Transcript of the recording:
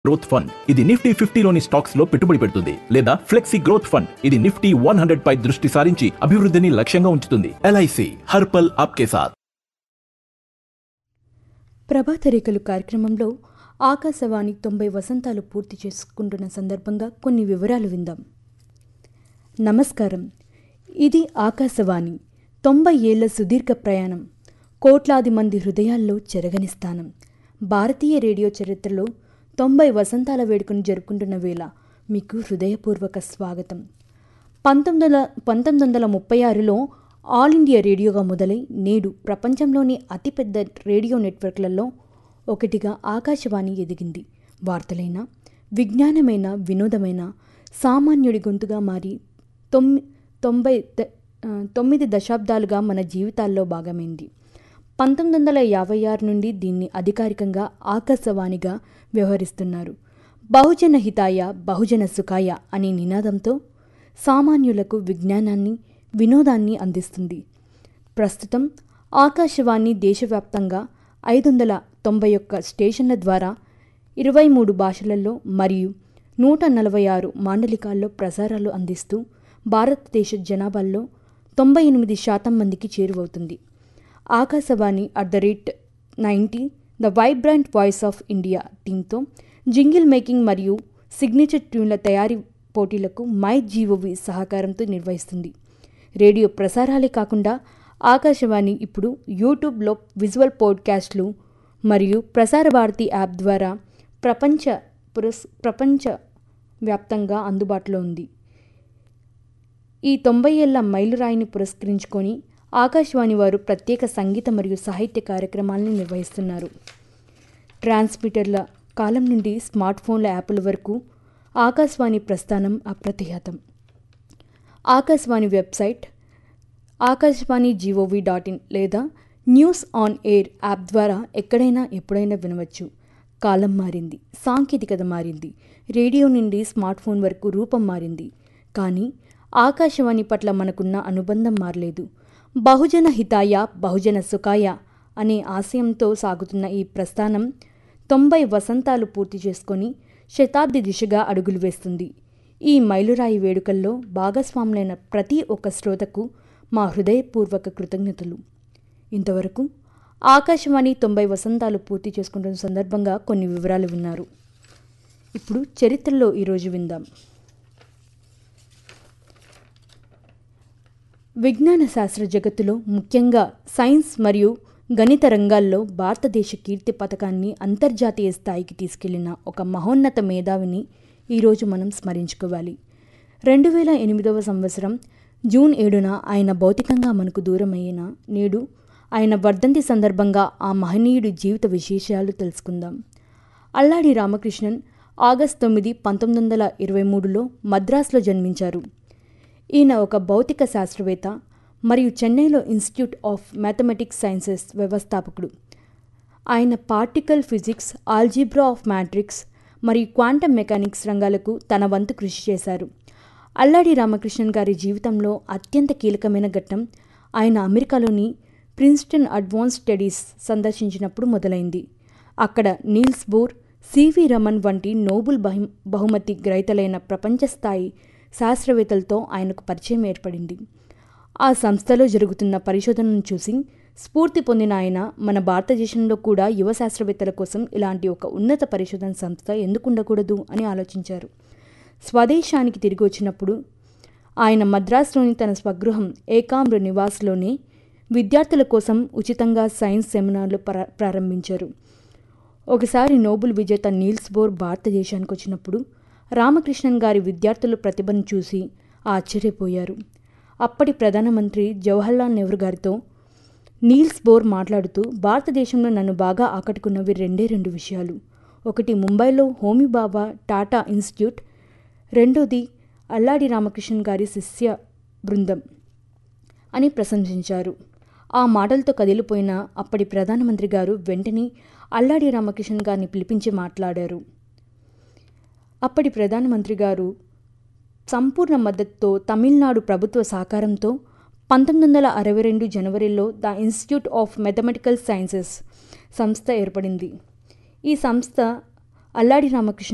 Growth fund ఇది Nifty 50లోని stocks లో పెట్టుబడి పెడుతుంది లేదా ఫ్లెక్సీ గ్రోత్ ఫండ్ ఇది నిఫ్టీ 100 పై దృష్టి సారించి అభివృద్ధిని లక్ష్యంగా ఉంచుతుంది. ఎల్ఐసి హర్పల్ ఆప్కే సాథ్. ప్రభాత రేఖలు కార్యక్రమంలో ఆకాశవాణి 90 వసంతాలు పూర్తి చేసుకుంటున్న సందర్భంగా కొన్ని వివరాలు విందాం. నమస్కారం. ఇది ఆకాశవాణి 90 ఏళ్ల సుదీర్ఘ ప్రయాణం, కోట్లాది మంది హృదయాల్లో చెరగని స్థానం. భారతీయ రేడియో చరిత్రలో 90 వసంతాల వేడుకను జరుపుకుంటున్న వేళ మీకు హృదయపూర్వక స్వాగతం. 1936లో ఆల్ ఇండియా రేడియోగా మొదలై నేడు ప్రపంచంలోని అతిపెద్ద రేడియో నెట్వర్క్లలో ఒకటిగా ఆకాశవాణి ఎదిగింది. వార్తలైన, విజ్ఞానమైన, వినోదమైన, సామాన్యుడి గొంతుగా మారి 9 దశాబ్దాలుగా మన జీవితాల్లో భాగమైంది. 1956 నుండి దీన్ని అధికారికంగా ఆకాశవాణిగా వ్యవహరిస్తున్నారు. బహుజన హితాయ బహుజన సుఖాయ అనే నినాదంతో సామాన్యులకు విజ్ఞానాన్ని, వినోదాన్ని అందిస్తుంది. ప్రస్తుతం ఆకాశవాణి దేశవ్యాప్తంగా 591 స్టేషన్ల ద్వారా 23 భాషలలో మరియు 146 మాండలికాల్లో ప్రసారాలు అందిస్తూ భారతదేశ జనాభాలో 98% మందికి చేరువవుతుంది. Akashvani @90 the Vibrant voice of India టీంతో జింగిల్ మేకింగ్ మరియు సిగ్నేచర్ ట్యూన్ల తయారీ పోటీలకు మై జీఓవి సహకారంతో నిర్వహిస్తుంది. రేడియో ప్రసారాలే కాకుండా ఆకాశవాణి ఇప్పుడు యూట్యూబ్లో విజువల్ పాడ్కాస్ట్లు మరియు ప్రసార భారతి యాప్ ద్వారా ప్రపంచ వ్యాప్తంగా అందుబాటులో ఉంది. ఈ 90 ఏళ్ల మైలురాయిని పురస్కరించుకొని ఆకాశవాణి వారు ప్రత్యేక సంగీత మరియు సాహిత్య కార్యక్రమాలను నిర్వహిస్తున్నారు. ట్రాన్స్మిటర్ల కాలం నుండి స్మార్ట్ ఫోన్ల యాప్ల వరకు ఆకాశవాణి ప్రస్థానం అప్రతిహతం. ఆకాశవాణి వెబ్సైట్ akashvani.gov.in లేదా న్యూస్ ఆన్ ఎయిర్ యాప్ ద్వారా ఎక్కడైనా ఎప్పుడైనా వినవచ్చు. కాలం మారింది, సాంకేతికత మారింది, రేడియో నుండి స్మార్ట్ ఫోన్ వరకు రూపం మారింది. కానీ ఆకాశవాణి పట్ల మనకున్న అనుబంధం మారలేదు. బహుజన హితాయ బహుజన సుఖాయ అనే ఆశయంతో సాగుతున్న ఈ ప్రస్థానం 90 వసంతాలు పూర్తి చేసుకొని శతాబ్ది దిశగా అడుగులు వేస్తుంది. ఈ మైలురాయి వేడుకల్లో భాగస్వాములైన ప్రతి ఒక్క శ్రోతకు మా హృదయపూర్వక కృతజ్ఞతలు. ఇంతవరకు ఆకాశవాణి 90 వసంతాలు పూర్తి చేసుకుంటున్న సందర్భంగా కొన్ని వివరాలు విన్నారు. ఇప్పుడు చరిత్రలో ఈరోజు విందాం. విజ్ఞాన శాస్త్ర జగత్తులో, ముఖ్యంగా సైన్స్ మరియు గణిత రంగాల్లో భారతదేశ కీర్తి పథకాన్ని అంతర్జాతీయ స్థాయికి తీసుకెళ్లిన ఒక మహోన్నత మేధావిని ఈరోజు మనం స్మరించుకోవాలి. 2008 సంవత్సరం జూన్ 7న ఆయన భౌతికంగా మనకు దూరమైన నేడు ఆయన వర్ధంతి సందర్భంగా ఆ మహనీయుడి జీవిత విశేషాలు తెలుసుకుందాం. అల్లాడి రామకృష్ణన్ ఆగస్టు 9, 1923లో మద్రాసులో జన్మించారు. ఈయన ఒక భౌతిక శాస్త్రవేత్త మరియు చెన్నైలో ఇన్స్టిట్యూట్ ఆఫ్ మ్యాథమెటిక్స్ సైన్సెస్ వ్యవస్థాపకుడు. ఆయన particle physics, algebra of matrix మరియు క్వాంటమ్ మెకానిక్స్ రంగాలకు తన వంతు కృషి చేశారు. అల్లాడి రామకృష్ణన్ గారి జీవితంలో అత్యంత కీలకమైన ఘట్టం ఆయన అమెరికాలోని ప్రిన్స్టన్ అడ్వాన్స్డ్ స్టడీస్ సందర్శించినప్పుడు మొదలైంది. అక్కడ నీల్స్ బోర్, సివి రమన్ వంటి నోబెల్ బహుమతి గ్రహీతలైన ప్రపంచ స్థాయి శాస్త్రవేత్తలతో ఆయనకు పరిచయం ఏర్పడింది. ఆ సంస్థలో జరుగుతున్న పరిశోధనను చూసి స్ఫూర్తి పొందిన ఆయన మన భారతదేశంలో కూడా యువ శాస్త్రవేత్తల కోసం ఇలాంటి ఒక ఉన్నత పరిశోధన సంస్థ ఎందుకు ఉండకూడదు అని ఆలోచించారు. స్వదేశానికి తిరిగి వచ్చినప్పుడు ఆయన మద్రాసులోని తన స్వగృహం ఏకాంబ్ర నివాస్లోనే విద్యార్థుల కోసం ఉచితంగా సైన్స్ సెమినార్లు ప్రారంభించారు. ఒకసారి నోబెల్ విజేత నీల్స్ బోర్ భారతదేశానికి వచ్చినప్పుడు రామకృష్ణన్ గారి విద్యార్థుల ప్రతిభను చూసి ఆశ్చర్యపోయారు. అప్పటి ప్రధానమంత్రి జవహర్లాల్ నెహ్రూ గారితో నీల్స్ బోర్ మాట్లాడుతూ, భారతదేశంలో నన్ను బాగా ఆకట్టుకున్నవి రెండు విషయాలు. ఒకటి ముంబైలో హోమీ బాబా టాటా ఇన్స్టిట్యూట్, రెండోది అల్లాడి రామకృష్ణన్ గారి శిష్య బృందం అని ప్రశంసించారు. ఆ మాటలతో కదిలిపోయిన అప్పటి ప్రధానమంత్రి గారు వెంటనే అల్లాడి రామకృష్ణన్ గారిని పిలిపించి మాట్లాడారు. అప్పటి ప్రధానమంత్రి గారు సంపూర్ణ మద్దతుతో తమిళనాడు ప్రభుత్వ సహకారంతో 1962 జనవరిలో the institute of mathematical sciences సంస్థ ఏర్పడింది. ఈ సంస్థ అల్లాడి రామకృష్ణ